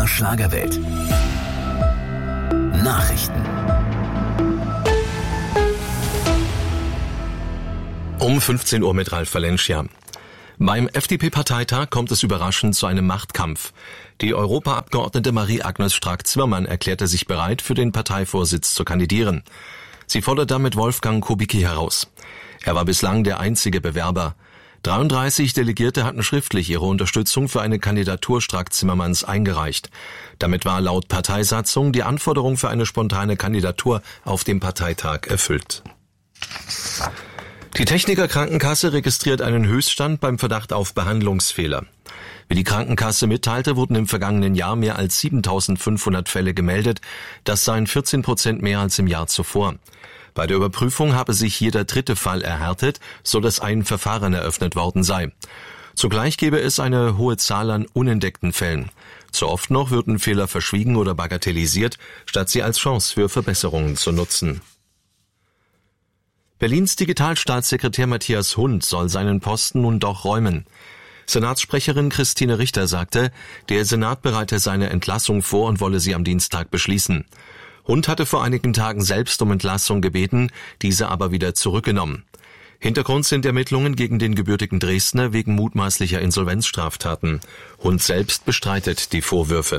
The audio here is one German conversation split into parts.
MDR Schlagerwelt. Nachrichten. Um 15 Uhr mit Ralf Valencia. Beim FDP-Parteitag kommt es überraschend zu einem Machtkampf. Die Europaabgeordnete Marie-Agnes Strack-Zimmermann erklärte sich bereit, für den Parteivorsitz zu kandidieren. Sie fordert damit Wolfgang Kubicki heraus. Er war bislang der einzige Bewerber. 33 Delegierte hatten schriftlich ihre Unterstützung für eine Kandidatur Strack-Zimmermanns eingereicht. Damit war laut Parteisatzung die Anforderung für eine spontane Kandidatur auf dem Parteitag erfüllt. Die Techniker Krankenkasse registriert einen Höchststand beim Verdacht auf Behandlungsfehler. Wie die Krankenkasse mitteilte, wurden im vergangenen Jahr mehr als 7.500 Fälle gemeldet. Das seien 14% mehr als im Jahr zuvor. Bei der Überprüfung habe sich jeder dritte Fall erhärtet, sodass ein Verfahren eröffnet worden sei. Zugleich gebe es eine hohe Zahl an unentdeckten Fällen. Zu oft noch würden Fehler verschwiegen oder bagatellisiert, statt sie als Chance für Verbesserungen zu nutzen. Berlins Digitalstaatssekretär Matthias Hund soll seinen Posten nun doch räumen. Senatssprecherin Christine Richter sagte, der Senat bereite seine Entlassung vor und wolle sie am Dienstag beschließen. Hund hatte vor einigen Tagen selbst um Entlassung gebeten, diese aber wieder zurückgenommen. Hintergrund sind Ermittlungen gegen den gebürtigen Dresdner wegen mutmaßlicher Insolvenzstraftaten. Hund selbst bestreitet die Vorwürfe.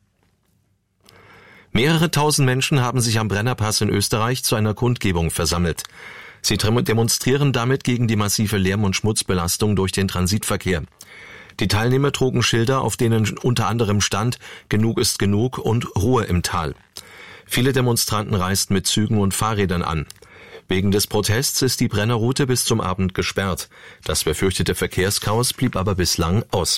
Mehrere tausend Menschen haben sich am Brennerpass in Österreich zu einer Kundgebung versammelt. Sie demonstrieren damit gegen die massive Lärm- und Schmutzbelastung durch den Transitverkehr. Die Teilnehmer trugen Schilder, auf denen unter anderem stand „Genug ist genug" und „Ruhe im Tal". Viele Demonstranten reisten mit Zügen und Fahrrädern an. Wegen des Protests ist die Brennerroute bis zum Abend gesperrt. Das befürchtete Verkehrschaos blieb aber bislang aus.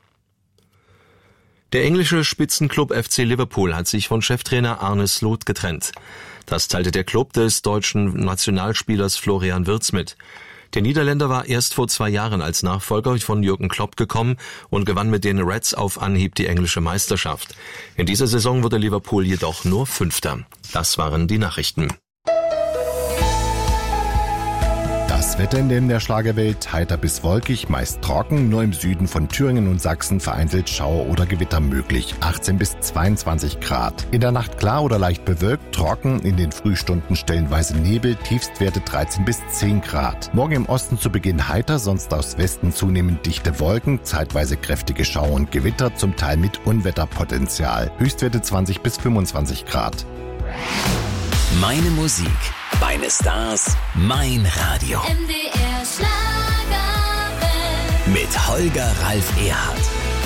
Der englische Spitzenklub FC Liverpool hat sich von Cheftrainer Arne Slot getrennt. Das teilte der Club des deutschen Nationalspielers Florian Wirtz mit. Der Niederländer war erst vor 2 Jahren als Nachfolger von Jürgen Klopp gekommen und gewann mit den Reds auf Anhieb die englische Meisterschaft. In dieser Saison wurde Liverpool jedoch nur Fünfter. Das waren die Nachrichten. Das Wetter in der Schlagerwelt: heiter bis wolkig, meist trocken, nur im Süden von Thüringen und Sachsen vereinzelt Schauer oder Gewitter möglich, 18 bis 22 Grad. In der Nacht klar oder leicht bewölkt, trocken, in den Frühstunden stellenweise Nebel, Tiefstwerte 13 bis 10 Grad. Morgen im Osten zu Beginn heiter, sonst aus Westen zunehmend dichte Wolken, zeitweise kräftige Schauer und Gewitter, zum Teil mit Unwetterpotenzial, Höchstwerte 20 bis 25 Grad. Meine Musik, meine Stars, mein Radio. MDR Schlagerwelt. Mit Holger Ralf Erhardt.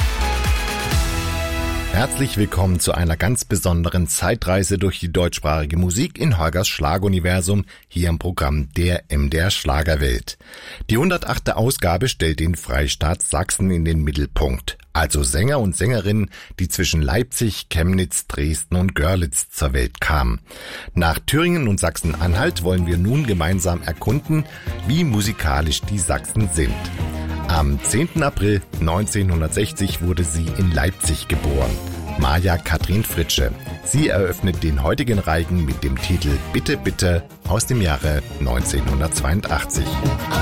Herzlich willkommen zu einer ganz besonderen Zeitreise durch die deutschsprachige Musik in Holgers Schlaguniversum, hier im Programm der MDR Schlagerwelt. Die 108. Ausgabe stellt den Freistaat Sachsen in den Mittelpunkt, also Sänger und Sängerinnen, die zwischen Leipzig, Chemnitz, Dresden und Görlitz zur Welt kamen. Nach Thüringen und Sachsen-Anhalt wollen wir nun gemeinsam erkunden, wie musikalisch die Sachsen sind. Am 10. April 1960 wurde sie in Leipzig geboren, Maja Kathrin Fritsche. Sie eröffnet den heutigen Reigen mit dem Titel Bitte, bitte aus dem Jahre 1982.